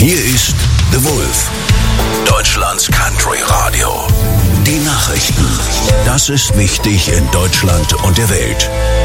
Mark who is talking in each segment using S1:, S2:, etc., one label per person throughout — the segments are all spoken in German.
S1: Hier ist The Wolf, Deutschlands Country Radio. Die Nachrichten. Das ist wichtig in Deutschland und der Welt.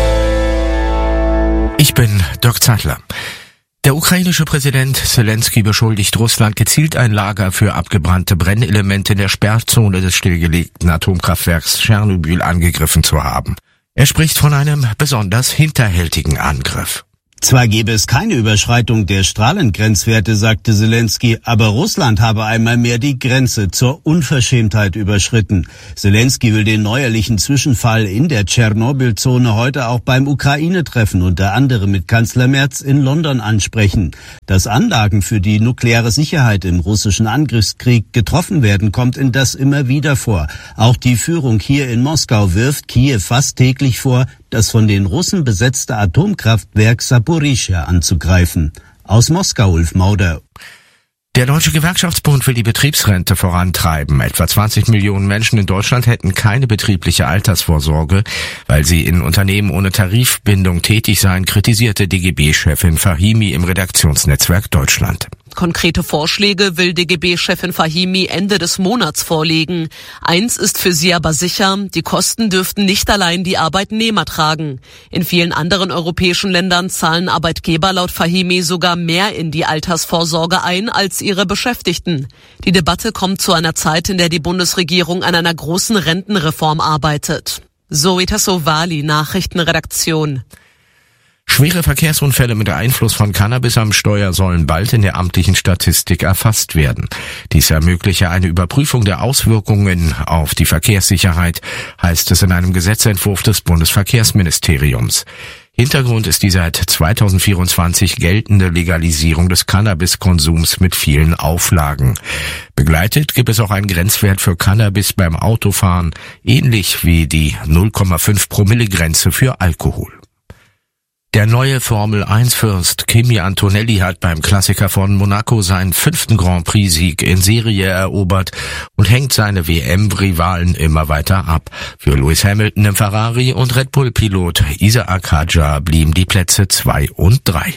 S2: Ich bin Dirk Zeitler. Der ukrainische Präsident Zelensky beschuldigt Russland, gezielt ein Lager für abgebrannte Brennelemente in der Sperrzone des stillgelegten Atomkraftwerks Tschernobyl angegriffen zu haben. Er spricht von einem besonders hinterhältigen Angriff.
S3: Zwar gäbe es keine Überschreitung der Strahlengrenzwerte, sagte Zelensky, aber Russland habe einmal mehr die Grenze zur Unverschämtheit überschritten. Zelensky will den neuerlichen Zwischenfall in der Tschernobyl-Zone heute auch beim Ukraine-Treffen unter anderem mit Kanzler Merz in London ansprechen. Dass Anlagen für die nukleare Sicherheit im russischen Angriffskrieg getroffen werden, kommt indes immer wieder vor. Auch die Führung hier in Moskau wirft Kiew fast täglich vor, das von den Russen besetzte Atomkraftwerk Saporischschja anzugreifen. Aus Moskau, Ulf Mauder.
S2: Der Deutsche Gewerkschaftsbund will die Betriebsrente vorantreiben. Etwa 20 Millionen Menschen in Deutschland hätten keine betriebliche Altersvorsorge, weil sie in Unternehmen ohne Tarifbindung tätig seien, kritisierte DGB-Chefin Fahimi im Redaktionsnetzwerk Deutschland.
S4: Konkrete Vorschläge will DGB-Chefin Fahimi Ende des Monats vorlegen. Eins ist für sie aber sicher, die Kosten dürften nicht allein die Arbeitnehmer tragen. In vielen anderen europäischen Ländern zahlen Arbeitgeber laut Fahimi sogar mehr in die Altersvorsorge ein als ihre Beschäftigten. Die Debatte kommt zu einer Zeit, in der die Bundesregierung an einer großen Rentenreform arbeitet. Zoe Tassovali, Nachrichtenredaktion.
S2: Schwere Verkehrsunfälle mit Einfluss von Cannabis am Steuer sollen bald in der amtlichen Statistik erfasst werden. Dies ermögliche eine Überprüfung der Auswirkungen auf die Verkehrssicherheit, heißt es in einem Gesetzentwurf des Bundesverkehrsministeriums. Hintergrund ist die seit 2024 geltende Legalisierung des Cannabiskonsums mit vielen Auflagen. Begleitet gibt es auch einen Grenzwert für Cannabis beim Autofahren, ähnlich wie die 0,5 Promille-Grenze für Alkohol. Der neue Formel-1-Fürst Kimi Antonelli hat beim Klassiker von Monaco seinen 5. Grand Prix-Sieg in Serie erobert und hängt seine WM-Rivalen immer weiter ab. Für Lewis Hamilton im Ferrari und Red Bull-Pilot Isaac Hadjar blieben die Plätze 2 und 3.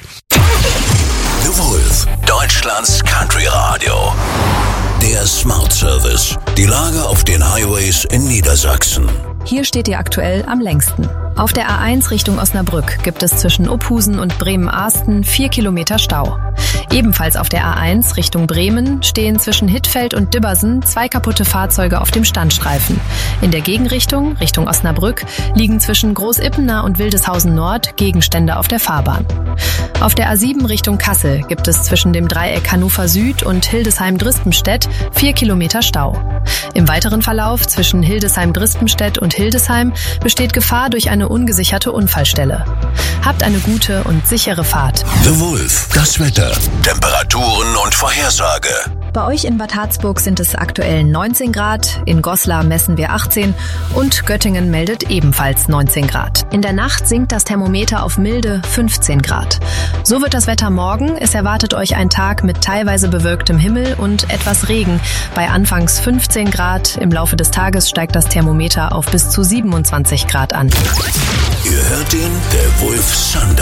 S1: The Wolf, Deutschlands Country Radio. Der Smart Service. Die Lage auf den Highways in Niedersachsen.
S5: Hier steht ihr aktuell am längsten. Auf der A1 Richtung Osnabrück gibt es zwischen Ophusen und Bremen-Ahsten 4 Kilometer Stau. Ebenfalls auf der A1 Richtung Bremen stehen zwischen Hittfeld und Dibbersen 2 kaputte Fahrzeuge auf dem Standstreifen. In der Gegenrichtung, Richtung Osnabrück, liegen zwischen Großippenau und Wildeshausen Nord Gegenstände auf der Fahrbahn. Auf der A7 Richtung Kassel gibt es zwischen dem Dreieck Hannover Süd und Hildesheim-Dristenstedt 4 Kilometer Stau. Im weiteren Verlauf zwischen Hildesheim-Dristenstedt und Hildesheim besteht Gefahr durch eine ungesicherte Unfallstelle. Habt eine gute und sichere Fahrt.
S1: The Wolf, das Wetter, Temperaturen und Vorhersage.
S5: Bei euch in Bad Harzburg sind es aktuell 19 Grad, in Goslar messen wir 18 und Göttingen meldet ebenfalls 19 Grad. In der Nacht sinkt das Thermometer auf milde 15 Grad. So wird das Wetter morgen. Es erwartet euch ein Tag mit teilweise bewölktem Himmel und etwas Regen. Bei anfangs 15 Grad, im Laufe des Tages steigt das Thermometer auf bis zu 27 Grad an.
S1: Ihr hört ihn, der Wolf Sunday.